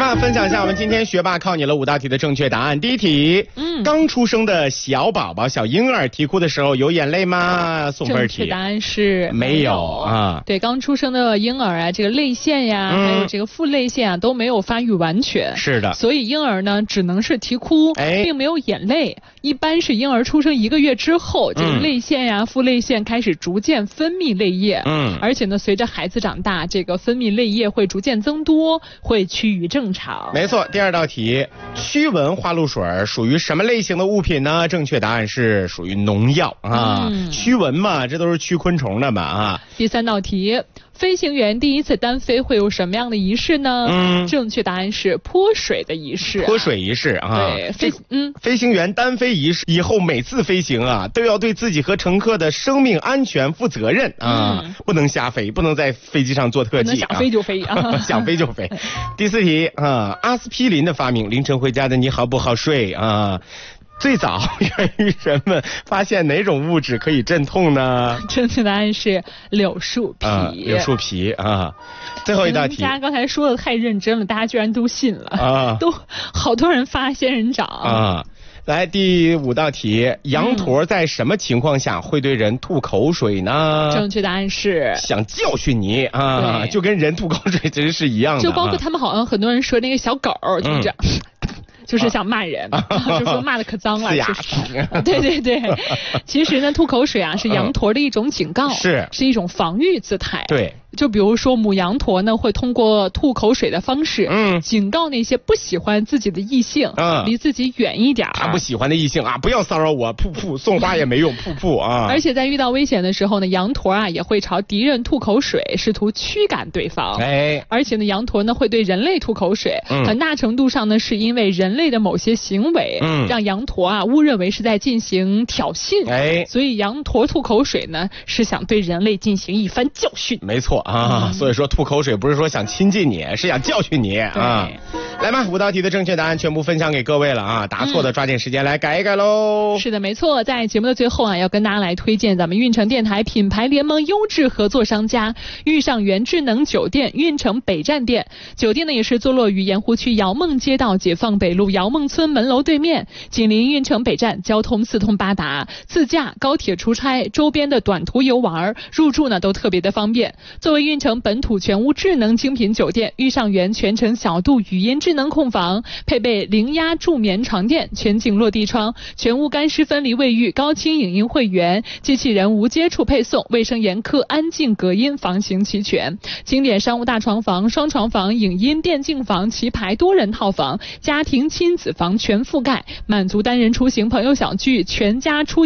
吧，分享一下我们今天学霸靠你了5道题的正确答案。第一题，刚出生的小宝宝、小婴儿啼哭的时候有眼泪吗？送分题。 正确答案是没有啊。 对，刚出生的婴儿啊，这个泪腺呀，还有这个腹泪腺啊，都没有发育完全。 是的。 所以婴儿呢，只能是啼哭，并没有眼泪。一般是婴儿出生1个月之后，这个泪腺呀、腹泪腺开始逐渐分泌泪液。而且呢，随着孩子长大，这个分泌泪液会逐渐增多，会趋于正常。 没错。第2道题，驱蚊花露水属于什么类型的物品呢？正确答案是属于农药啊。驱蚊嘛，这都是驱昆虫的嘛啊。 第3道题，飞行员第一次单飞会有什么样的仪式呢？正确答案是泼水的仪式。 泼水仪式啊。对，飞行员单飞仪式以后，每次飞行啊，都要对自己和乘客的生命安全负责任啊，不能瞎飞，不能在飞机上做特技， 想飞就飞啊， 想飞就飞。第4题啊，阿司匹林的发明，凌晨回家的你好不好睡啊？最早源于人们发现哪种物质可以镇痛呢？ 正确答案是柳树皮。 柳树皮啊。最后一道题， 大家刚才说的太认真了，大家居然都信了啊！都好多人发仙人掌啊！ 来，第5道题，羊驼在什么情况下会对人吐口水呢？ 正确答案是想教训你啊，就跟人吐口水其实是一样的。 就包括他们好像很多人说那个小狗就是这样。就是想骂人，就说骂的可脏了。对对对，其实呢，吐口水啊是羊驼的一种警告，是一种防御姿态。对。就比如说母羊驼呢，会通过吐口水的方式，警告那些不喜欢自己的异性，离自己远一点。 他不喜欢的异性啊，不要骚扰我，噗噗，送花也没用，噗噗啊。 而且在遇到危险的时候呢，羊驼啊也会朝敌人吐口水，试图驱赶对方。而且呢，羊驼呢会对人类吐口水，很大程度上呢是因为人类的某些行为，让羊驼啊误认为是在进行挑衅。所以羊驼吐口水呢是想对人类进行一番教训。 没错。所以说吐口水不是说想亲近你，是想教训你啊。来吧，5道题的正确答案全部分享给各位了啊，答错的抓紧时间来改一改喽。 是的，没错。在节目的最后啊，要跟大家来推荐咱们运城电台品牌联盟优质合作商家遇上源智能酒店运城北站店。酒店呢也是坐落于盐湖区姚梦街道解放北路姚梦村门楼对面，紧邻运城北站，交通4通8达，自驾、高铁出差、周边的短途游玩、入住呢都特别的方便。作为运城本土全屋智能精品酒店，遇上源全程小度语音智能控房，配备零压助眠床垫、全景落地窗、全屋干湿分离卫浴、高清影音会员、机器人无接触配送、卫生严苛、安静隔音，房型齐全。经典商务大床房、双床房、影音电竞房、棋牌多人套房、家庭亲子房全覆盖，满足单人出行、朋友小聚、全家出